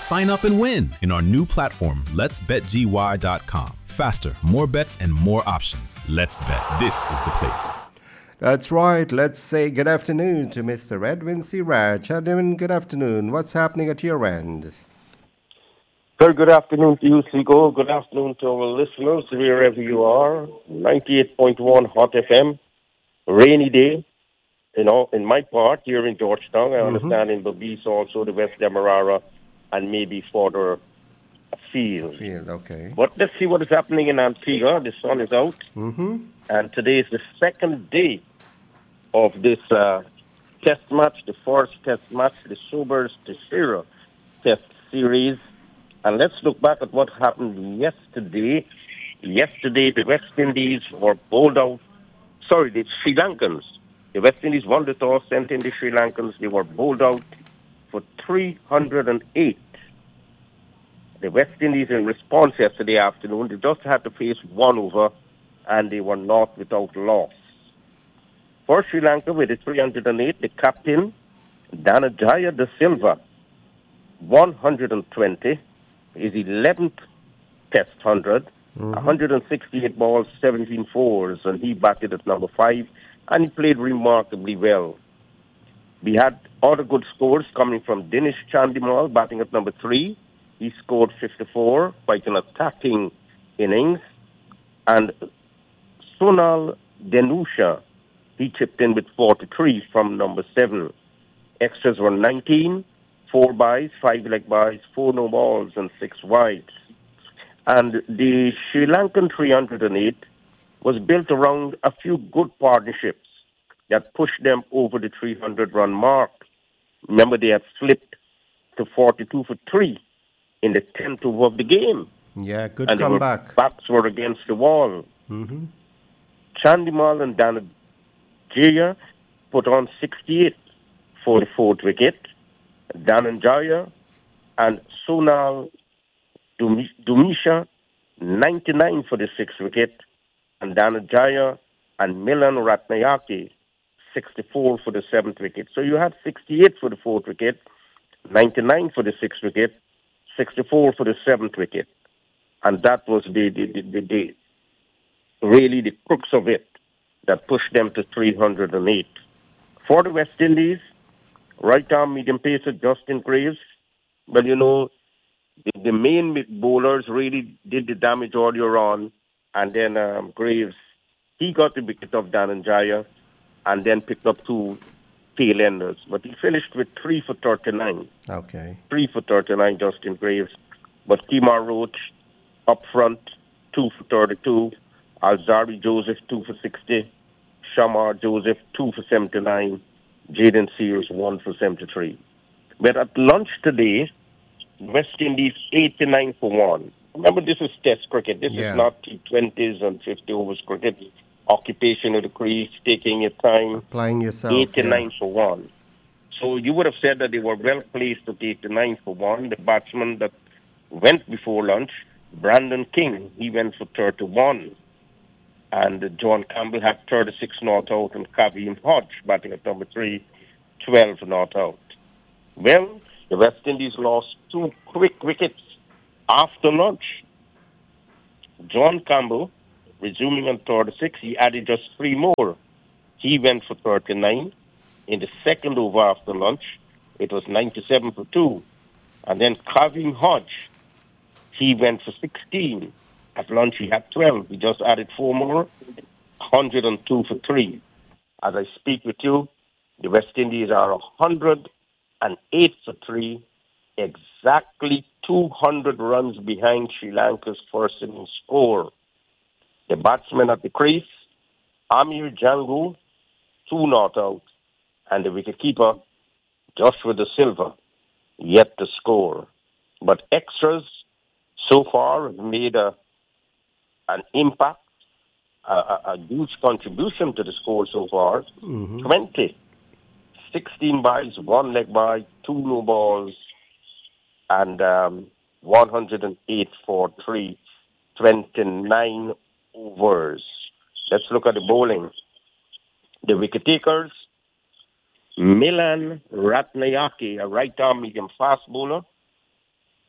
Sign up and win in our new platform, letsbetgy.com. Faster, more bets, and more options. Let's bet. This is the place. That's right. Let's say good afternoon to Mr. Edwin Siraj. Edwin, good afternoon. What's happening at your end? Very good afternoon to you, Sigo. Good afternoon to our listeners, wherever you are. 98.1 Hot FM. Rainy day, in my part here in Georgetown. I understand in Babis also, the West Demerara, and maybe further afield. Okay. But let's see what is happening in Antigua. The sun is out. And today is the second day of this test match, the first test match, the Sobers Teixeira test series. And let's look back at what happened yesterday. Yesterday, the West Indies were bowled out. Sorry, the Sri Lankans. The West Indies won the toss, sent in the Sri Lankans. They were bowled out for 308. The West Indies, in response yesterday afternoon, they just had to face one over, and they were not without loss. For Sri Lanka, with the 308, the captain, Dhananjaya De Silva, 120, his 11th Test 100, 168 balls, 17 fours, and he batted at number 5, and he played remarkably well. We had other good scores coming from Dinesh Chandimal, batting at number 3. He scored 54, quite an attacking innings. And Sunal Denusha, he chipped in with 43 from number 7. Extras were 19, 4 byes, 5 leg byes, 4 no balls, and 6 wides. And the Sri Lankan 308 was built around a few good partnerships that pushed them over the 300-run mark. Remember, they had slipped to 42 for 3 in the 10th over of the game. Yeah, good and comeback. Backs were against the wall. Chandimal and Dhananjaya put on 68 for the 4th wicket. Dhananjaya and Sunal Dumisha, 99 for the 6th wicket. And Dhananjaya and Milan Ratnayake, 64 for the 7th wicket. So you had 68 for the 4th wicket, 99 for the 6th wicket, 64 for the 7th wicket. And that was really the crux of it that pushed them to 308. For the West Indies, right arm medium pacer Justin Graves. Well, the main bowlers really did the damage earlier on. And then Graves, he got the wicket of Dhananjaya and then picked up 2 tail enders. But he finished with 3 for 39. Okay. 3 for 39, Justin Graves. But Kemar Roach up front, 2 for 32. Alzari Joseph, 2 for 60. Shamar Joseph, 2 for 79. Jaden Sears, 1 for 73. But at lunch today, West Indies 89 for 1. Remember, this is Test cricket. This is not T20s and 50 overs cricket. Occupation of the crease, taking your time. Applying yourself. 89 for 1. So you would have said that they were well placed at 89 for 1. The batsman that went before lunch, Brandon King, he went for 31. And John Campbell had 36 not out, and Kavim Hodge batting at number 3, 12 not out. Well, the West Indies lost 2 quick wickets after lunch. John Campbell, resuming on 36, he added just 3 more. He went for 39. In the second over after lunch, it was 97 for 2. And then Kavim Hodge, he went for 16. At lunch, he had 12. He just added 4 more, 102 for 3. As I speak with you, the West Indies are 108 for 3, exactly 200 runs behind Sri Lanka's first inning score. The batsman at the crease, Amir Jangu, 2 not out, and the wicketkeeper, Joshua De Silva, yet to score. But extras so far have made an impact, a huge contribution to the score so far. 20, 16 byes, 1 leg by, 2 no balls, and 108 for 3, 29 overs. Let's look at the bowling. The wicket takers, Milan Ratnayake, a right-arm medium fast bowler.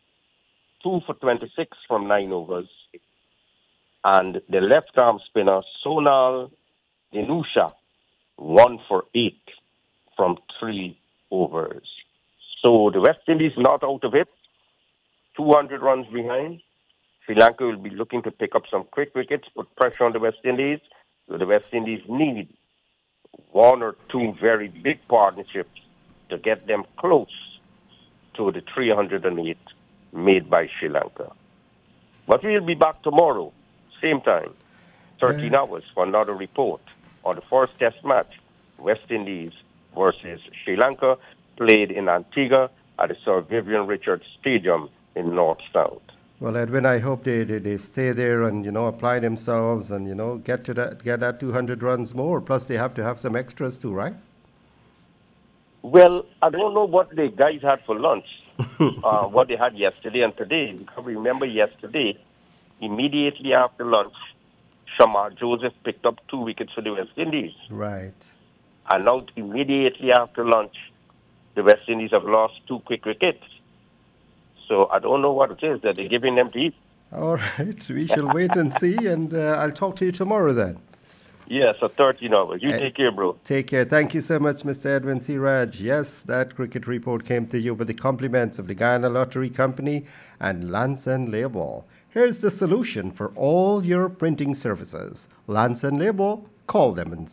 2 for 26 from 9 overs. And the left-arm spinner, Sonal Dinusha, 1 for 8 from 3 overs. So the West Indies not out of it, 200 runs behind. Sri Lanka will be looking to pick up some quick wickets, put pressure on the West Indies. So the West Indies need 1 or 2 very big partnerships to get them close to the 308 made by Sri Lanka. But we'll be back tomorrow, same time, 13 hours, for another report on the first test match, West Indies versus Sri Lanka, played in Antigua at the Sir Vivian Richards Stadium in North Sound. Well, Edwin, I hope they stay there and, apply themselves and, get that 200 runs more. Plus, they have to have some extras too, right? Well, I don't know what the guys had for lunch, what they had yesterday and today. Because remember yesterday, immediately after lunch, Shamar Joseph picked up 2 wickets for the West Indies. Right. And now, immediately after lunch, the West Indies have lost 2 quick wickets. So I don't know what it is that they're giving them to eat. All right. We shall wait and see, and I'll talk to you tomorrow then. Yes, so 13 hours. You take care, bro. Take care. Thank you so much, Mr. Edwin Siraj. Yes, that cricket report came to you with the compliments of the Guyana Lottery Company and Lanson Label. Here's the solution for all your printing services. Lanson Label, call them in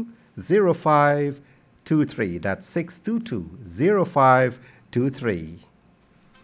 622-0523. That's 622-0523.